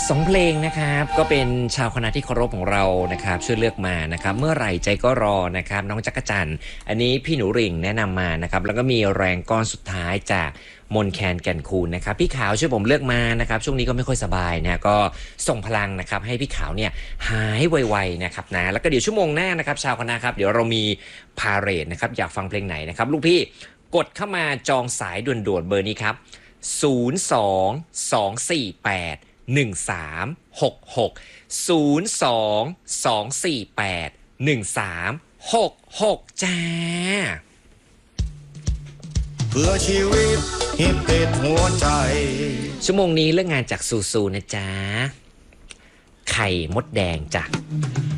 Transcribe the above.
2เพลงนะครับก็เป็นชาวคณะที่เคารพของเรานะครับช่วยเลือกมานะครับเมื่อไหร่ใจก็รอนะครับน้องจักรจันทร์อันนี้พี่หนูริ่งแนะนำมานะครับแล้วก็มีแรงก้อนสุดท้ายจากมนแคนแก่นคูนนะครับพี่ขาวช่วยผมเลือกมานะครับช่วงนี้ก็ไม่ค่อยสบายนะก็ส่งพลังนะครับให้พี่ขาวเนี่ยหายไวๆนะครับนะแล้วก็เดี๋ยวชั่วโมงหน้านะครับชาวคณะครับเดี๋ยวเรามีพาเหรดนะครับอยากฟังเพลงไหนนะครับลูกพี่กดเข้ามาจองสายด่วนๆเบอร์นี้ครับ022481366 022481366จ้าเพื่อชีวิตฮิตติดหัวใจชั่วโมงนี้เรื่องงานจากซูซูนะจ๊ะไข่มดแดงจ้ะ